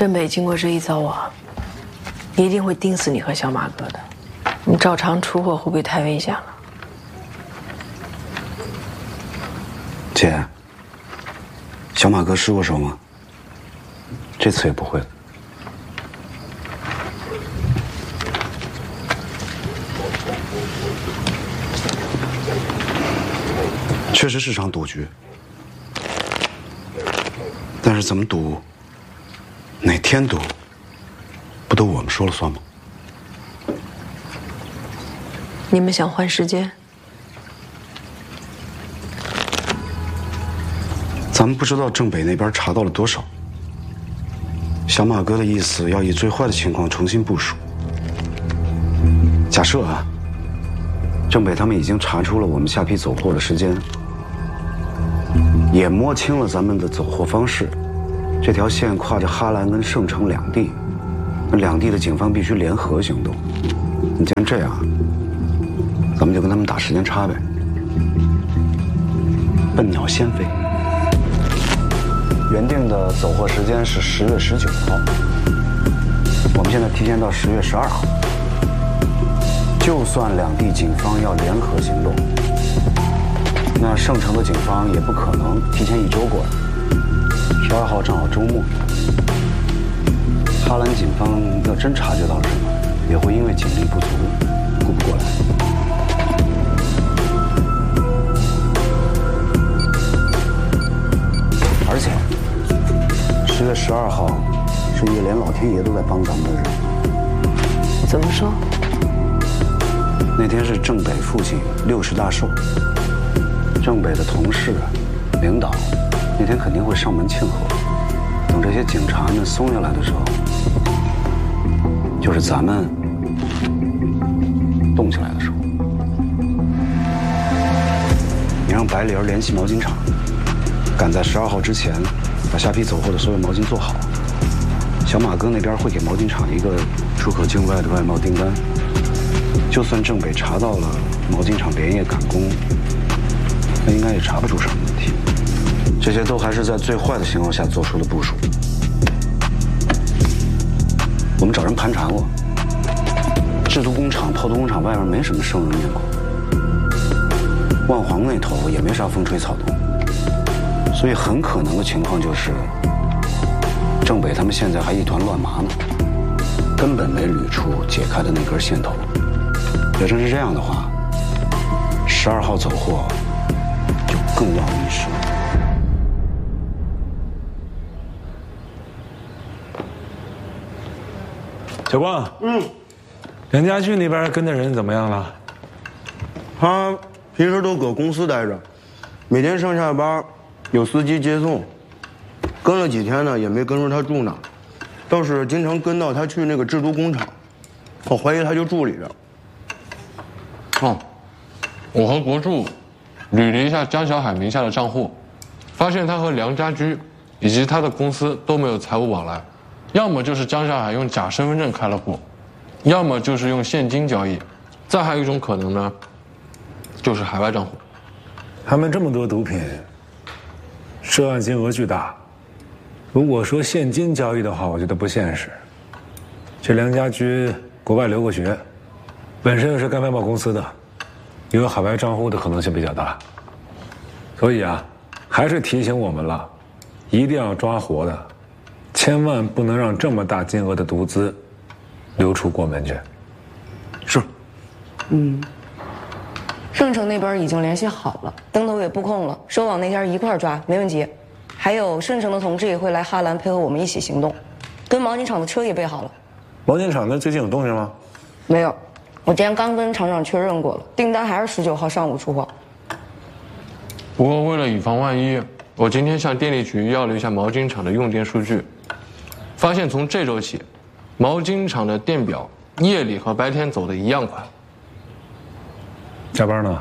郑北经过这一遭啊，一定会盯死你和小马哥的。你照常出货会不会太危险了？ 姐，小马哥失过手吗？这次也不会了。确实是场赌局，但是怎么赌，哪天赌，不都我们说了算吗？ 你们想换时间？ 咱们不知道郑北那边查到了多少。小马哥的意思要以最坏的情况重新部署。假设啊，郑北他们已经查出了我们下批走货的时间，也摸清了咱们的走货方式。这条线跨着哈兰跟盛城两地，那两地的警方必须联合行动。你既然这样，咱们就跟他们打时间差呗，笨鸟先飞。原定的走货时间是10月19号，我们现在提前到10月12号。就算两地警方要联合行动，那盛城的警方也不可能提前1周过来。12号正好周末，哈兰警方要真察觉到了什么，也会因为警力不足顾不过来。而且10月12号是一个连老天爷都在帮咱们的日子。 怎么说？ 那天是郑北父亲60大寿，郑北的同事、领导那天肯定会上门庆贺。等这些警察们松下来的时候，就是咱们动起来的时候。你让白玲联系毛巾厂，赶在12号之前把下批走货的所有毛巾做好。小马哥那边会给毛巾厂一个出口境外的外贸订单。就算郑北查到了毛巾厂连夜赶工，那应该也查不出什么问题。这些都还是在最坏的情况下做出的部署。我们找人盘查过，制毒工厂、炮毒工厂外面没什么生人面孔，万黄那头也没啥风吹草动，所以很可能的情况就是，郑北他们现在还一团乱麻呢，根本没捋出解开的那根线头。要真是这样的话，12号走货就更要密实了。 小光，梁家驹那边跟的人怎么样了？ 他平时都搁公司待着，每天上下班有司机接送，跟了几天呢，也没跟着他住哪，倒是经常跟到他去那个制毒工厂，我怀疑他就住里边。 我和国柱捋了一下江小海名下的账户，发现他和梁家驹以及他的公司都没有财务往来，要么就是江小海用假身份证开了户，要么就是用现金交易，再还有一种可能呢，就是海外账户。 他们这么多毒品，涉案金额巨大，如果说现金交易的话，我觉得不现实。这梁家驹国外留过学，本身又是干外贸公司的，有海外账户的可能性比较大。所以啊，还是提醒我们了，一定要抓活的，千万不能让这么大金额的毒资流出国门去。 是。 盛城那边已经联系好了，灯头也布控了，收网那天一块儿抓，没问题。还有盛城的同志也会来哈兰配合我们一起行动，跟毛巾厂的车也备好了。 毛巾厂那最近有动静吗？ 没有，我今天刚跟厂长确认过了，订单还是19号上午出货。 不过为了以防万一，我今天向电力局要了一下毛巾厂的用电数据，发现从这周起，毛巾厂的电表夜里和白天走的一样快。 加班呢？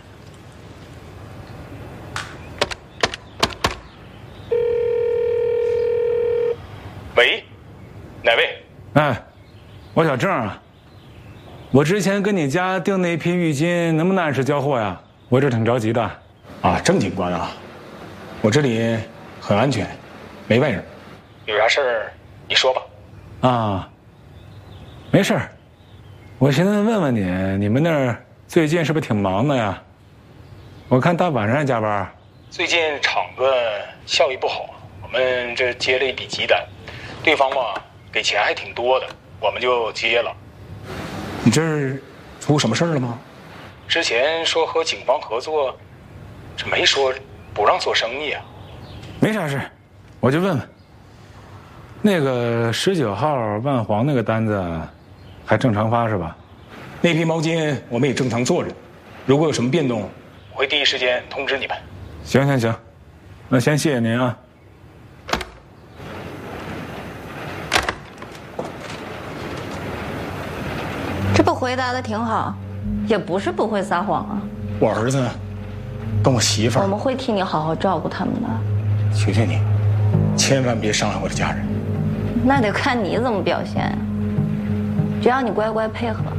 喂，哪位？ 哎，我小郑啊，我之前跟你家订那批浴巾，能不能按时交货呀？我这挺着急的。 啊，郑警官啊，我这里很安全，没外人。有啥事儿你说吧。 啊，没事儿。我寻思问问你，你们那儿最近是不是挺忙的呀？我看大晚上加班。 最近厂子效益不好，我们这接了一笔急单，对方嘛给钱还挺多的，我们就接了。 你这是出什么事儿了吗？ 之前说和警方合作，这没说不让做生意啊。 没啥事，我就问问。那个19号万黄那个单子，还正常发是吧？ 那批毛巾我们也正常做着，如果有什么变动， 我会第一时间通知你们。 行，那先谢谢您啊。 这不回答的挺好，也不是不会撒谎啊。 我儿子跟我媳妇儿， 我们会替你好好照顾他们的。 求求你，千万别伤害我的家人。 那得看你怎么表现呀。只要你乖乖配合，